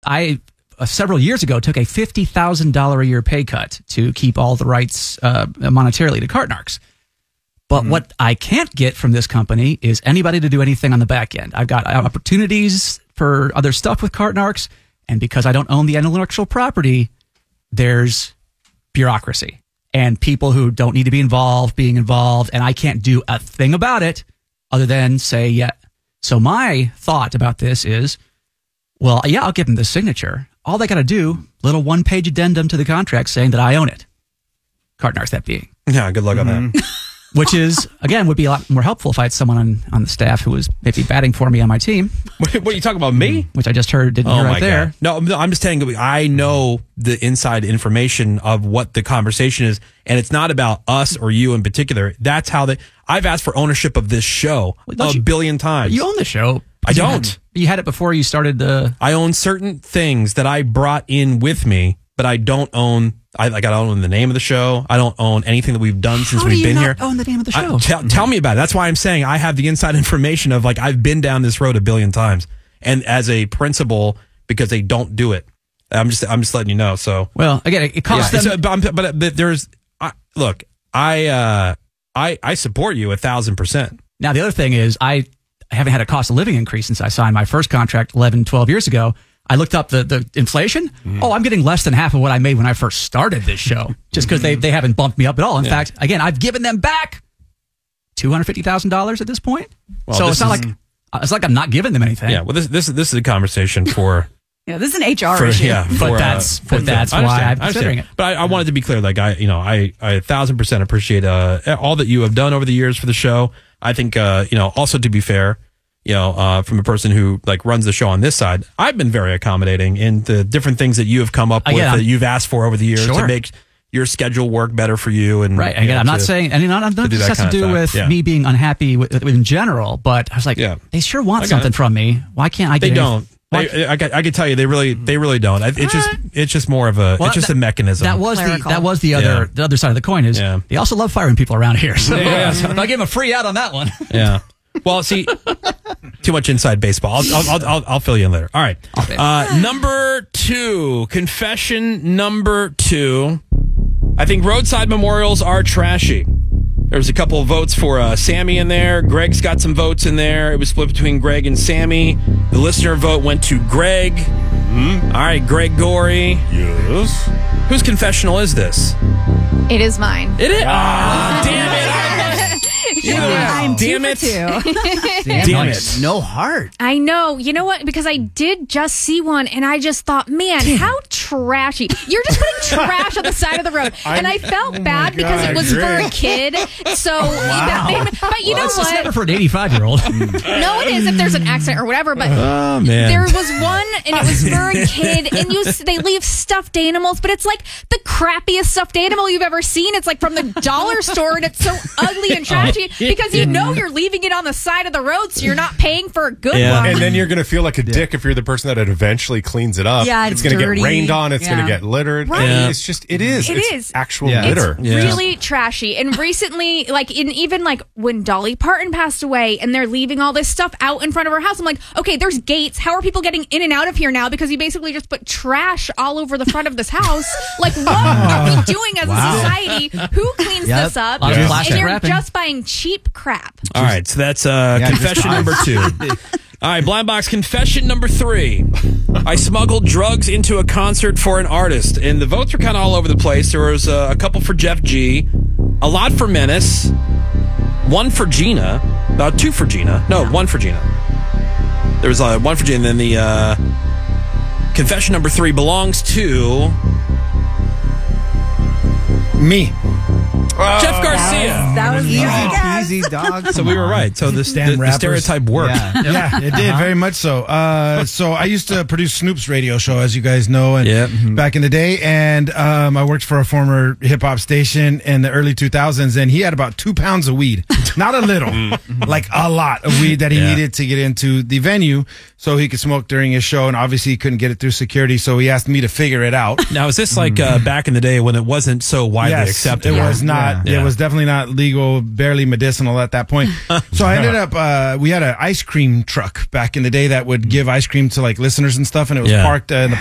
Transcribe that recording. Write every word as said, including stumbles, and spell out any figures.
I uh, several years ago took a fifty thousand dollars a year pay cut to keep all the rights uh, monetarily to Cartnarks. But mm-hmm. what I can't get from this company is anybody to do anything on the back end. I've got opportunities for other stuff with Cartnarks, and because I don't own the intellectual property, there's bureaucracy and people who don't need to be involved being involved, and I can't do a thing about it other than say, yeah. So my thought about this is, well, yeah, I'll give them the signature. All they got to do, little one-page addendum to the contract saying that I own it. Cartnarks, that being. Yeah, good luck mm-hmm. on that. Which is, again, would be a lot more helpful if I had someone on, on the staff who was maybe batting for me on my team. What, what are you talking about, me? Which I just heard, didn't oh hear my right there. God. No, no, I'm just saying, I know the inside information of what the conversation is, and it's not about us or you in particular. That's how they, I've asked for ownership of this show well, a you, billion times. You own the show. I you don't. Had, you had it before you started the... I own certain things that I brought in with me, but I don't own... I like I don't own the name of the show. I don't own anything that we've done since How we've do you been not here. Own the name of the show. I, tell, tell me about it. That's why I'm saying I have the inside information of like I've been down this road a billion times, and as a principal, because they don't do it. I'm just I'm just letting you know. So well, again, it costs yeah, them. But, but, but there's I, look, I uh, I I support you a thousand percent. Now the other thing is I haven't had a cost of living increase since I signed my first contract eleven, twelve years ago. I looked up the, the inflation. Mm. Oh, I'm getting less than half of what I made when I first started this show, just because they, they haven't bumped me up at all. In yeah. fact, again, I've given them back two hundred fifty thousand dollars at this point. Well, so this it's not is, like it's like I'm not giving them anything. Yeah, well, this this, this is a conversation for... yeah, this is an H R for, issue. Yeah, but for, that's, uh, but that's why I'm considering it. But I, I wanted to be clear, like, I, you know, I, I a thousand percent appreciate uh, all that you have done over the years for the show. I think, uh, you know, also to be fair, you know, uh, from a person who like runs the show on this side, I've been very accommodating in the different things that you have come up with Again, that you've asked for over the years sure. to make your schedule work better for you. And right. Again, you know, I'm not to, saying, and not, not this has to do with yeah. me being unhappy with, with in general, but I was like, yeah. they sure want something it. from me. Why can't I get They don't. Why, they, I, I, I can tell you, they really, they really don't. It's just, it's just more of a, well, it's just that, a mechanism. That was Clerical. the, that was the other, yeah. the other side of the coin is yeah. they also love firing people around here. So, yeah. so I'll give them a free out on that one. Yeah. Well, see, too much inside baseball. I'll, I'll, I'll, I'll fill you in later. All right. Uh, number two, confession number two. I think roadside memorials are trashy. There was a couple of votes for uh, Sammy in there. Greg's got some votes in there. It was split between Greg and Sammy. The listener vote went to Greg. Mm-hmm. All right, Greg Gorey. Yes. Whose confessional is this? It is mine. It is? Ah, damn it. Yeah, I'm damn two it. for two. Damn, damn it. No heart. I know. You know what? Because I did just see one and I just thought, man, how trashy. You're just putting trash on the side of the road. And I felt oh bad God, because it was for a kid. So, wow. that made me, but you well, know it's what? It's never for an eighty-five-year-old. No, it is if there's an accident or whatever. But oh, man. there was one and it was for a kid. And you, they leave stuffed animals, but it's like the crappiest stuffed animal you've ever seen. It's like from the dollar store and it's so ugly and trashy. Because you know you're leaving it on the side of the road, so you're not paying for a good yeah. one. And then you're going to feel like a yeah. dick if you're the person that it eventually cleans it up. Yeah, it's, it's going to get rained on. It's yeah. going to get littered. Right. Yeah. It's just, it is. It it's is. actual yeah. litter. It's yeah. really trashy. And recently, like, in even like when Dolly Parton passed away and they're leaving all this stuff out in front of her house, I'm like, okay, there's gates. How are people getting in and out of here now? Because you basically just put trash all over the front of this house. Like, what are we doing as wow. a society? Who cleans yep. this up? Yeah. And you're wrapping. just buying cheap crap. All right, so that's uh, Yeah, confession number two. All right, Blind Box confession number three. I smuggled drugs into a concert for an artist, and the votes were kind of all over the place. There was uh, a couple for Jeff G, a lot for Menace, one for Gina, uh, two for Gina. No, one for Gina. There was uh, one for Gina, and then the uh, confession number three belongs to me. Jeff Garcia. That was easy. Easy, easy, dog. So we were right. So the, the, the stereotype worked. Yeah, yeah it did very much so. Uh, so I used to produce Snoop's radio show, as you guys know, and yep. back in the day, and um, I worked for a former hip hop station in the early two thousands, and he had about two pounds of weed, not a little, like a lot of weed that he yeah. needed to get into the venue so he could smoke during his show, and obviously he couldn't get it through security, so he asked me to figure it out. Now, is this like uh, back in the day when it wasn't so widely yes, accepted? It yeah. was not. Yeah. It was definitely not legal, barely medicinal at that point. So I ended up, uh, we had an ice cream truck back in the day that would give ice cream to like listeners and stuff, and it was yeah. parked uh, in the